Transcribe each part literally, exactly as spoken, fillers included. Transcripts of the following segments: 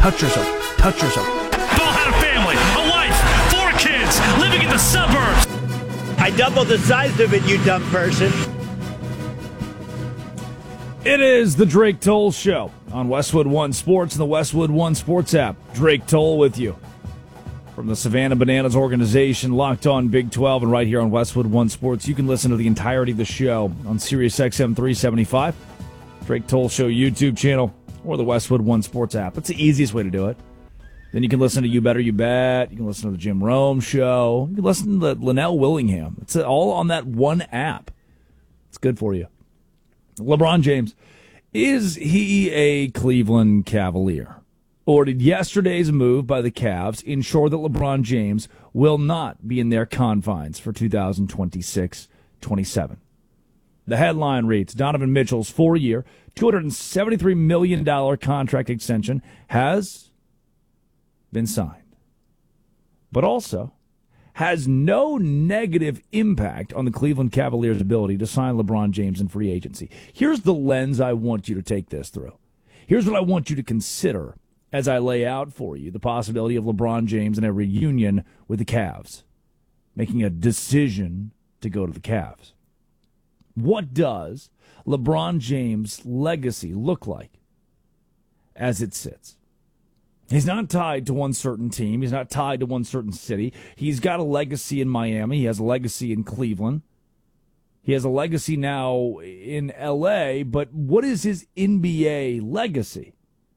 Touch yourself. Touch yourself. Ball had a family, a wife, four kids, living in the suburbs. I doubled the size of it, you dumb person. It is the Drake Toll Show on Westwood One Sports and the Westwood One Sports app. Drake Toll with you from the Savannah Bananas organization, locked on Big twelve, and right here on Westwood One Sports. You can listen to the entirety of the show on Sirius X M three seventy-five, Drake Toll Show YouTube channel, or the Westwood One Sports app. It's the easiest way to do it. Then you can listen to You Better You Bet. You can listen to the Jim Rome Show. You can listen to Linnell Willingham. It's all on that one app. It's good for you. LeBron James, is he a Cleveland Cavalier? Or did yesterday's move by the Cavs ensure that LeBron James will not be in their confines for two thousand twenty-six twenty-seven? The headline reads, Donovan Mitchell's four-year, two hundred seventy-three million dollars contract extension has been signed, but also has no negative impact on the Cleveland Cavaliers' ability to sign LeBron James in free agency. Here's the lens I want you to take this through. Here's what I want you to consider as I lay out for you the possibility of LeBron James in a reunion with the Cavs, making a decision to go to the Cavs. What does LeBron James' legacy look like as it sits? He's not tied to one certain team. He's not tied to one certain city. He's got a legacy in Miami. He has a legacy in Cleveland. He has a legacy now in L A, but what is his N B A legacy?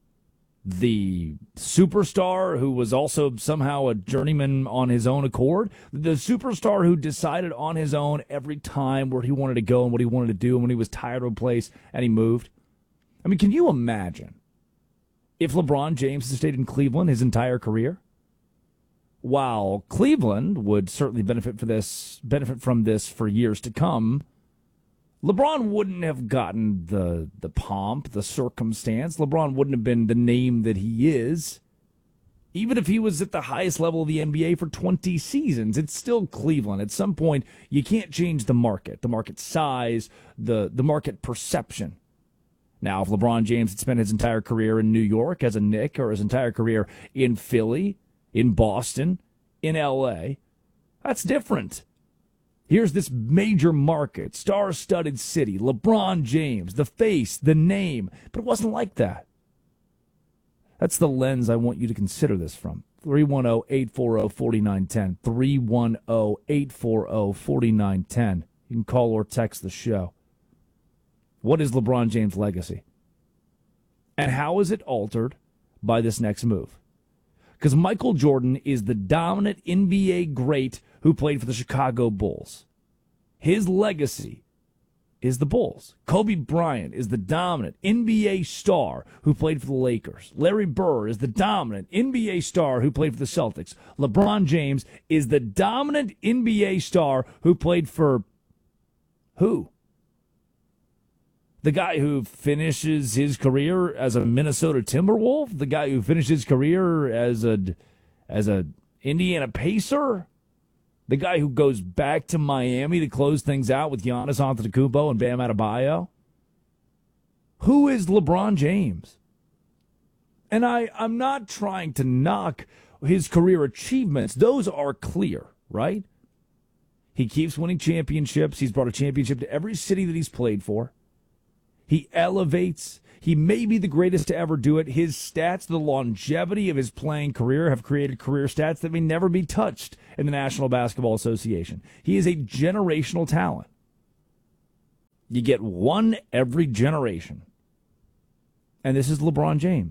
The superstar who was also somehow a journeyman on his own accord? The superstar who decided on his own every time where he wanted to go and what he wanted to do, and when he was tired of a place and he moved? I mean, can you imagine if LeBron James had stayed in Cleveland his entire career? While Cleveland would certainly benefit for this, benefit from this for years to come, LeBron wouldn't have gotten the the pomp, the circumstance. LeBron wouldn't have been the name that he is. Even if he was at the highest level of the N B A for twenty seasons, it's still Cleveland. At some point, you can't change the market, the market size, the, the market perception. Now, if LeBron James had spent his entire career in New York as a Knick, or his entire career in Philly, in Boston, in L A, that's different. Here's this major market, star-studded city, LeBron James, the face, the name, but it wasn't like that. That's the lens I want you to consider this from. three one zero, eight four zero, four nine one zero, three one zero, eight four zero, four nine one zero. You can call or text the show. What is LeBron James' legacy? And how is it altered by this next move? Because Michael Jordan is the dominant N B A great who played for the Chicago Bulls. His legacy is the Bulls. Kobe Bryant is the dominant N B A star who played for the Lakers. Larry Bird is the dominant N B A star who played for the Celtics. LeBron James is the dominant N B A star who played for who? The guy who finishes his career as a Minnesota Timberwolf? The guy who finished his career as a as a Indiana Pacer? The guy who goes back to Miami to close things out with Giannis Antetokounmpo and Bam Adebayo? Who is LeBron James? And I, I'm not trying to knock his career achievements. Those are clear, right? He keeps winning championships. He's brought a championship to every city that he's played for. He elevates. He may be the greatest to ever do it. His stats, the longevity of his playing career, have created career stats that may never be touched in the National Basketball Association. He is a generational talent. You get one every generation. And this is LeBron James.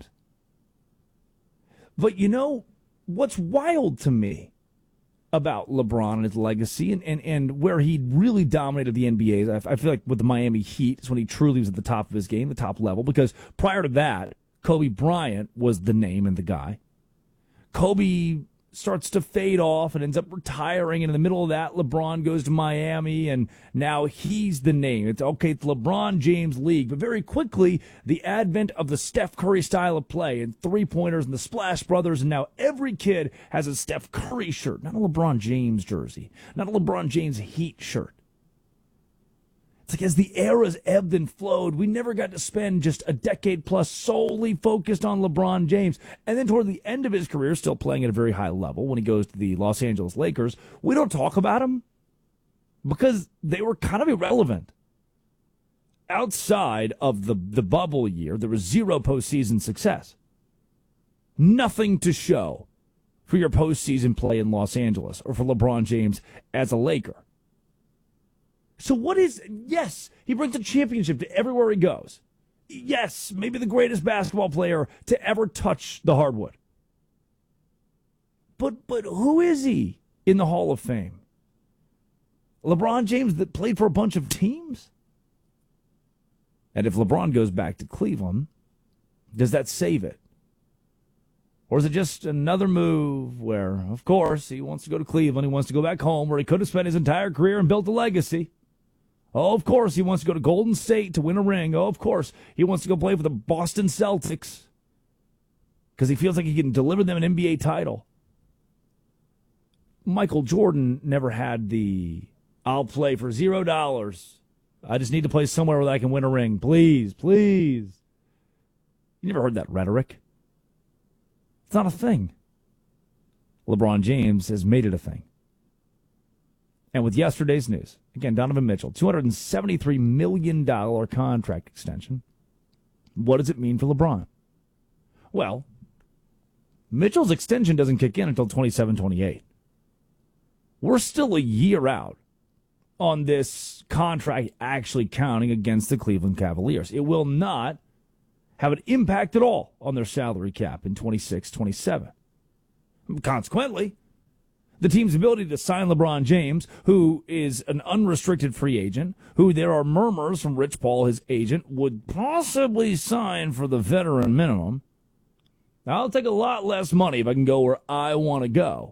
But you know, what's wild to me about LeBron and his legacy and, and, and where he really dominated the N B A. I, I feel like with the Miami Heat is when he truly was at the top of his game, the top level, because prior to that, Kobe Bryant was the name and the guy. Kobe starts to fade off and ends up retiring, and in the middle of that, LeBron goes to Miami, and now he's the name. It's okay, it's LeBron James League, but very quickly, the advent of the Steph Curry style of play and three-pointers and the Splash Brothers, and now every kid has a Steph Curry shirt, not a LeBron James jersey, not a LeBron James Heat shirt. It's like as the eras ebbed and flowed, we never got to spend just a decade plus solely focused on LeBron James. And then toward the end of his career, still playing at a very high level, when he goes to the Los Angeles Lakers, we don't talk about him because they were kind of irrelevant. Outside of the, the bubble year, there was zero postseason success. Nothing to show for your postseason play in Los Angeles or for LeBron James as a Laker. So what is, yes, he brings a championship to everywhere he goes. Yes, maybe the greatest basketball player to ever touch the hardwood. But but who is he in the Hall of Fame? LeBron James that played for a bunch of teams? And if LeBron goes back to Cleveland, does that save it? Or is it just another move where, of course, he wants to go to Cleveland, he wants to go back home where he could have spent his entire career and built a legacy? Oh, of course, he wants to go to Golden State to win a ring. Oh, of course, he wants to go play for the Boston Celtics because he feels like he can deliver them an N B A title. Michael Jordan never had the, I'll play for zero dollars. I just need to play somewhere where I can win a ring. Please, please. You never heard that rhetoric. It's not a thing. LeBron James has made it a thing. And with yesterday's news, again, Donovan Mitchell, two hundred seventy-three million dollars contract extension. What does it mean for LeBron? Well, Mitchell's extension doesn't kick in until twenty-seven twenty-eight. We're still a year out on this contract actually counting against the Cleveland Cavaliers. It will not have an impact at all on their salary cap in twenty-six twenty-seven. Consequently, the team's ability to sign LeBron James, who is an unrestricted free agent, who there are murmurs from Rich Paul, his agent, would possibly sign for the veteran minimum. I'll take a lot less money if I can go where I want to go.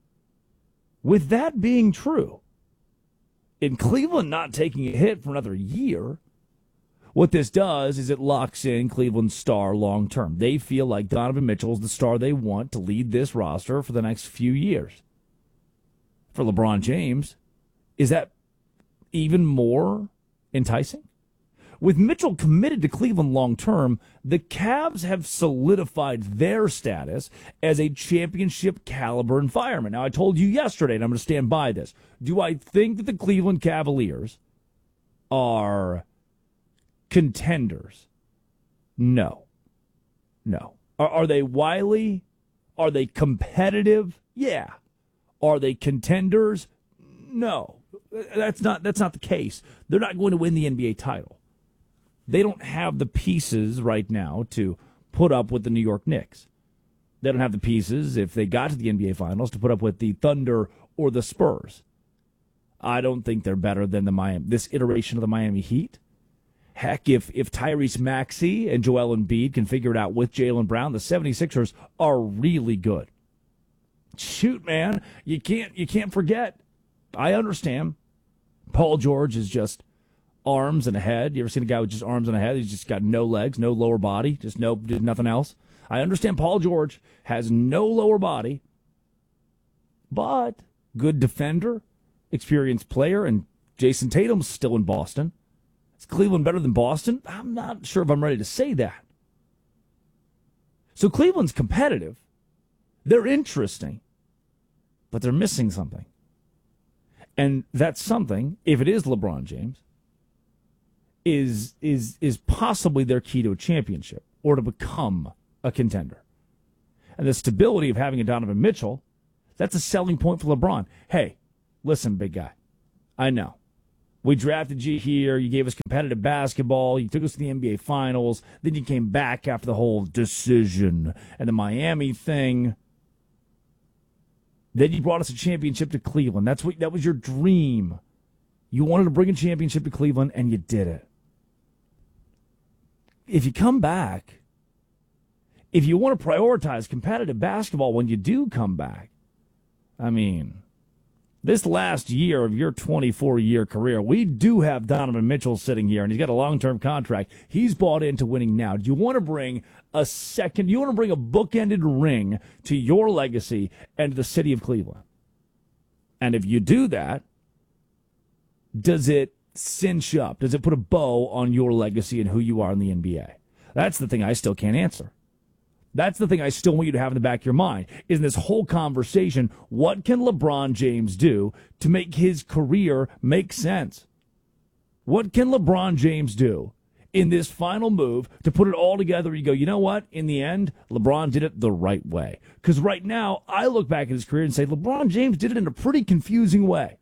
With that being true, in Cleveland not taking a hit for another year, what this does is it locks in Cleveland's star long term. They feel like Donovan Mitchell is the star they want to lead this roster for the next few years. For LeBron James, is that even more enticing? With Mitchell committed to Cleveland long term, the Cavs have solidified their status as a championship caliber environment. Now, I told you yesterday, and I'm going to stand by this. Do I think that the Cleveland Cavaliers are contenders? No. No. Are, are they wily? Are they competitive? Yeah. Are they contenders? No. That's not that's not the case. They're not going to win the N B A title. They don't have the pieces right now to put up with the New York Knicks. They don't have the pieces, if they got to the N B A Finals, to put up with the Thunder or the Spurs. I don't think they're better than the Miami, this iteration of the Miami Heat. Heck, if, if Tyrese Maxey and Joel Embiid can figure it out with Jaylen Brown, the seventy-sixers are really good. Shoot, man, you can't you can't forget. I understand. Paul George is just arms and a head. You ever seen a guy with just arms and a head? He's just got no legs, no lower body, just no did nothing else. I understand Paul George has no lower body, but good defender, experienced player, and Jason Tatum's still in Boston. Is Cleveland better than Boston? I'm not sure if I'm ready to say that. So Cleveland's competitive. They're interesting, but they're missing something. And that something, if it is LeBron James, is is is possibly their key to a championship or to become a contender. And the stability of having a Donovan Mitchell, that's a selling point for LeBron. Hey, listen, big guy, I know. We drafted you here. You gave us competitive basketball. You took us to the N B A Finals. Then you came back after the whole decision and the Miami thing. Then you brought us a championship to Cleveland. That's what that was your dream. You wanted to bring a championship to Cleveland, and you did it. If you come back, if you want to prioritize competitive basketball when you do come back, I mean, this last year of your twenty-four-year career, we do have Donovan Mitchell sitting here, and he's got a long-term contract. He's bought into winning now. Do you want to bring a second, do you want to bring a bookended ring to your legacy and to the city of Cleveland? And if you do that, does it cinch up? Does it put a bow on your legacy and who you are in the N B A? That's the thing I still can't answer. That's the thing I still want you to have in the back of your mind, is in this whole conversation, what can LeBron James do to make his career make sense? What can LeBron James do in this final move to put it all together? You go, you know what? In the end, LeBron did it the right way. Because right now, I look back at his career and say, LeBron James did it in a pretty confusing way.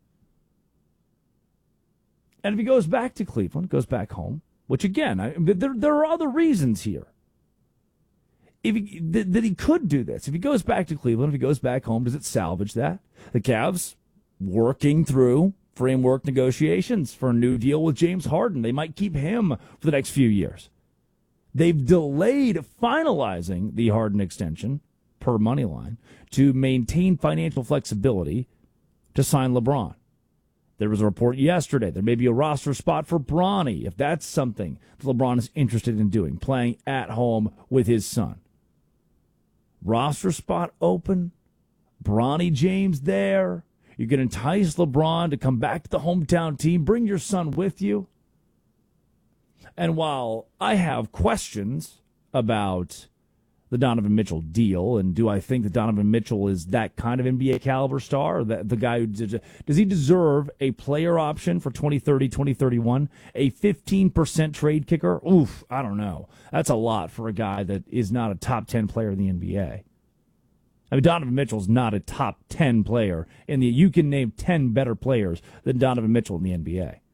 And if he goes back to Cleveland, goes back home, which again, I, there, there are other reasons here. If he, that, that he could do this. If he goes back to Cleveland, if he goes back home, does it salvage that? The Cavs working through framework negotiations for a new deal with James Harden. They might keep him for the next few years. They've delayed finalizing the Harden extension, per Moneyline, to maintain financial flexibility to sign LeBron. There was a report yesterday. There may be a roster spot for Bronny, if that's something that LeBron is interested in doing, playing at home with his son. Roster spot open, Bronny James there. You can entice LeBron to come back to the hometown team, bring your son with you. And while I have questions about the Donovan Mitchell deal, and do I think that Donovan Mitchell is that kind of N B A caliber star, or that the guy who does he deserve a player option for twenty thirty, twenty thirty-one, a fifteen percent trade kicker? Oof, I don't know. That's a lot for a guy that is not a top ten player in the N B A. I mean, Donovan Mitchell's not a top ten player in the. You can name ten better players than Donovan Mitchell in the N B A.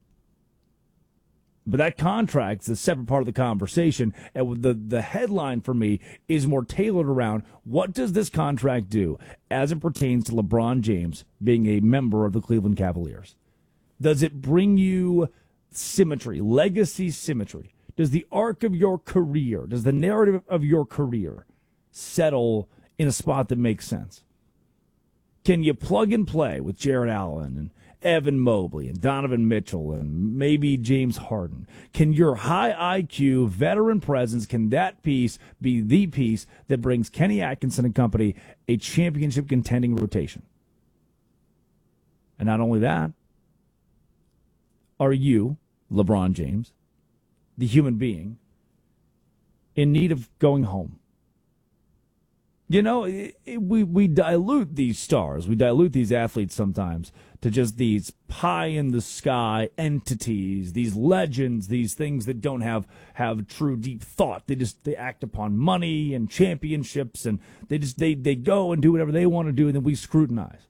But that contract is a separate part of the conversation, and the, the headline for me is more tailored around what does this contract do as it pertains to LeBron James being a member of the Cleveland Cavaliers? Does it bring you symmetry, legacy symmetry? Does the arc of your career, does the narrative of your career settle in a spot that makes sense? Can you plug and play with Jarrett Allen and Evan Mobley and Donovan Mitchell and maybe James Harden? Can your high I Q veteran presence, can that piece be the piece that brings Kenny Atkinson and company a championship contending rotation? And not only that, are you, LeBron James, the human being, in need of going home? You know, it, it, we, we dilute these stars. We dilute these athletes sometimes to just these pie-in-the-sky entities, these legends, these things that don't have, have true deep thought. They just they act upon money and championships, and they just they, they go and do whatever they want to do, and then we scrutinize.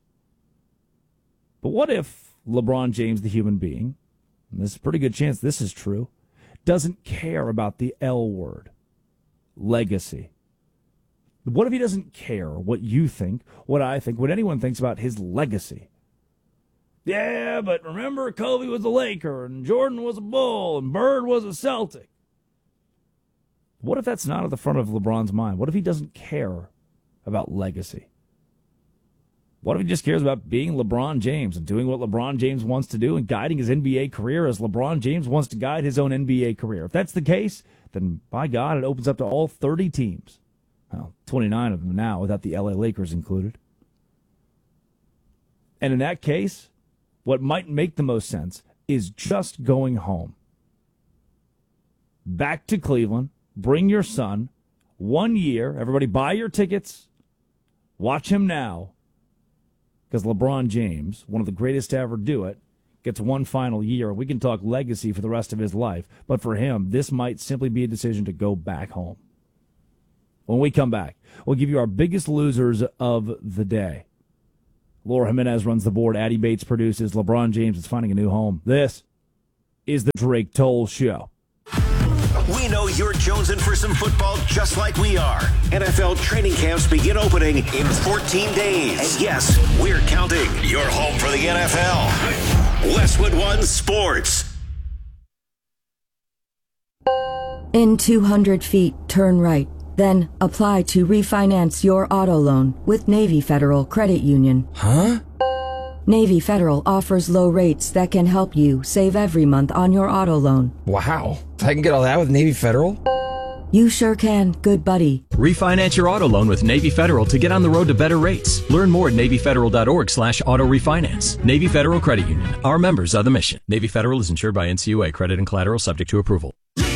But what if LeBron James, the human being, and there's a pretty good chance this is true, doesn't care about the L word, legacy? What if he doesn't care what you think, what I think, what anyone thinks about his legacy? Yeah, but remember, Kobe was a Laker, and Jordan was a Bull, and Bird was a Celtic. What if that's not at the front of LeBron's mind? What if he doesn't care about legacy? What if he just cares about being LeBron James and doing what LeBron James wants to do and guiding his N B A career as LeBron James wants to guide his own N B A career? If that's the case, then by God, it opens up to all thirty teams. Well, twenty-nine of them now, without the L A Lakers included. And in that case, what might make the most sense is just going home. Back to Cleveland, bring your son, one year, everybody buy your tickets, watch him now, because LeBron James, one of the greatest to ever do it, gets one final year. We can talk legacy for the rest of his life, but for him, this might simply be a decision to go back home. When we come back, we'll give you our biggest losers of the day. Laura Jimenez runs the board. Addie Bates produces. LeBron James is finding a new home. This is the Drake Toll Show. We know you're jonesing for some football just like we are. N F L training camps begin opening in fourteen days. And yes, we're counting. Your home for the N F L. Westwood One Sports. In two hundred feet, turn right. Then apply to refinance your auto loan with Navy Federal Credit Union. Huh? Navy Federal offers low rates that can help you save every month on your auto loan. Wow. I can get all that with Navy Federal? You sure can, good buddy. Refinance your auto loan with Navy Federal to get on the road to better rates. Learn more at NavyFederal.org slash auto refinance. Navy Federal Credit Union. Our members are the mission. Navy Federal is insured by N C U A. Credit and collateral subject to approval.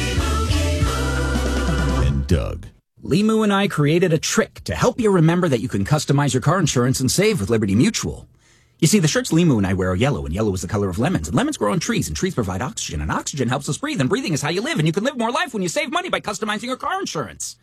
And Doug. Limu and I created a trick to help you remember that you can customize your car insurance and save with Liberty Mutual. You see, the shirts Limu and I wear are yellow, and yellow is the color of lemons. And lemons grow on trees, and trees provide oxygen, and oxygen helps us breathe, and breathing is how you live, and you can live more life when you save money by customizing your car insurance.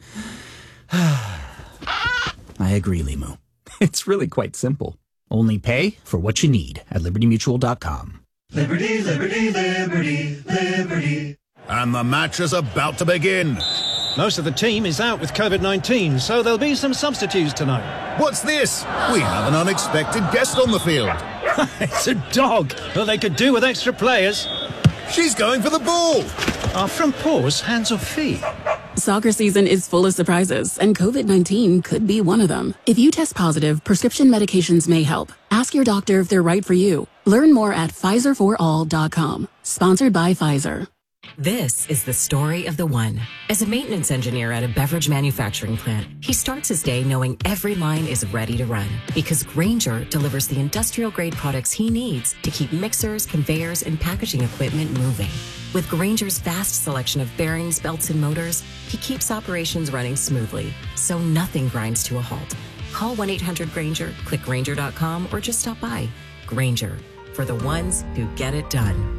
I agree, Limu. It's really quite simple. Only pay for what you need at Liberty Mutual dot com. Liberty, liberty, liberty, liberty. And the match is about to begin. Most of the team is out with COVID nineteen, so there'll be some substitutes tonight. What's this? We have an unexpected guest on the field. It's a dog. Well, they could do with extra players. She's going for the ball. Are front paws hands or feet? Soccer season is full of surprises, and COVID nineteen could be one of them. If you test positive, prescription medications may help. Ask your doctor if they're right for you. Learn more at Pfizer for all dot com. Sponsored by Pfizer. This is the story of the one. As a maintenance engineer at a beverage manufacturing plant, he starts his day knowing every line is ready to run because Grainger delivers the industrial-grade products he needs to keep mixers, conveyors, and packaging equipment moving. With Grainger's vast selection of bearings, belts, and motors, he keeps operations running smoothly, so nothing grinds to a halt. Call one eight hundred Grainger, click Grainger dot com, or just stop by. Grainger, for the ones who get it done.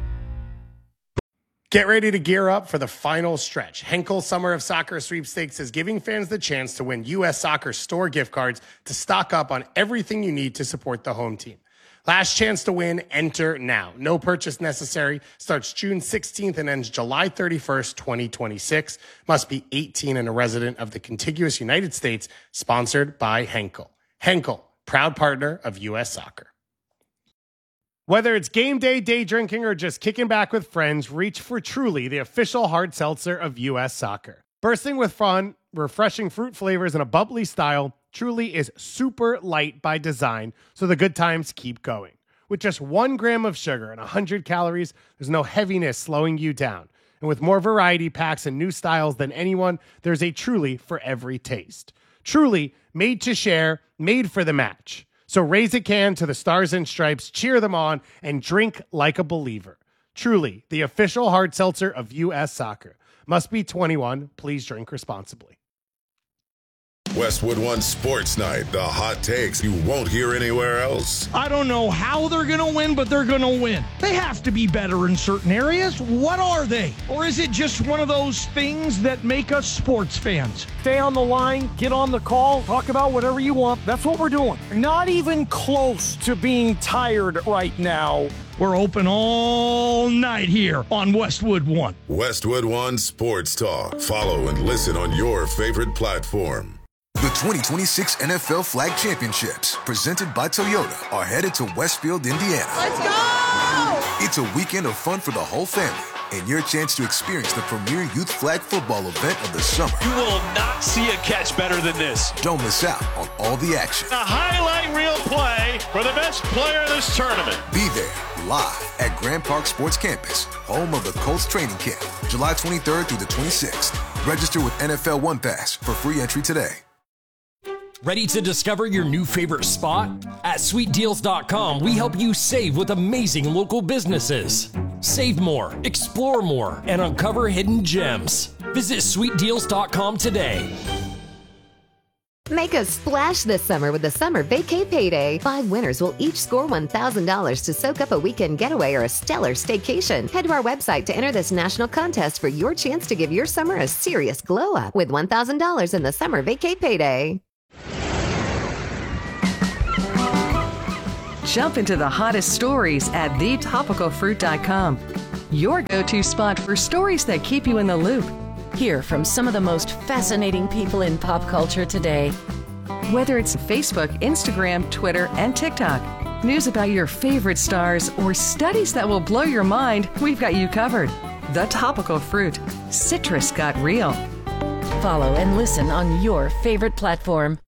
Get ready to gear up for the final stretch. Henkel Summer of Soccer Sweepstakes is giving fans the chance to win U S Soccer store gift cards to stock up on everything you need to support the home team. Last chance to win, enter now. No purchase necessary. Starts June sixteenth and ends July thirty-first, twenty twenty-six. Must be eighteen and a resident of the contiguous United States. Sponsored by Henkel. Henkel, proud partner of U S Soccer. Whether it's game day, day drinking, or just kicking back with friends, reach for Truly, the official hard seltzer of U S Soccer. Bursting with fun, refreshing fruit flavors, and a bubbly style, Truly is super light by design, so the good times keep going. With just one gram of sugar and one hundred calories, there's no heaviness slowing you down. And with more variety packs and new styles than anyone, there's a Truly for every taste. Truly, made to share, made for the match. So raise a can to the Stars and Stripes, cheer them on, and drink like a believer. Truly, the official hard seltzer of U S Soccer. Must be twenty-one. Please drink responsibly. Westwood One Sports Night, the hot takes you won't hear anywhere else. I don't know how they're going to win, but they're going to win. They have to be better in certain areas. What are they? Or is it just one of those things that make us sports fans? Stay on the line, get on the call, talk about whatever you want. That's what we're doing. Not even close to being tired right now. We're open all night here on Westwood One. Westwood One Sports Talk. Follow and listen on your favorite platform. The twenty twenty-six N F L Flag Championships, presented by Toyota, are headed to Westfield, Indiana. Let's go! It's a weekend of fun for the whole family, and your chance to experience the premier youth flag football event of the summer. You will not see a catch better than this. Don't miss out on all the action. A highlight reel play for the best player in this tournament. Be there, live at Grand Park Sports Campus, home of the Colts training camp, July twenty-third through the twenty-sixth. Register with N F L One Pass for free entry today. Ready to discover your new favorite spot? At sweet deals dot com, we help you save with amazing local businesses. Save more, explore more, and uncover hidden gems. Visit sweet deals dot com today. Make a splash this summer with the Summer Vacay Payday. Five winners will each score one thousand dollars to soak up a weekend getaway or a stellar staycation. Head to our website to enter this national contest for your chance to give your summer a serious glow up with one thousand dollars in the Summer Vacay Payday. Jump into the hottest stories at the topical fruit dot com. Your go-to spot for stories that keep you in the loop. Hear from some of the most fascinating people in pop culture today. Whether it's Facebook, Instagram, Twitter, and TikTok, news about your favorite stars, or studies that will blow your mind, we've got you covered. The Topical Fruit. Citrus got real. Follow and listen on your favorite platform.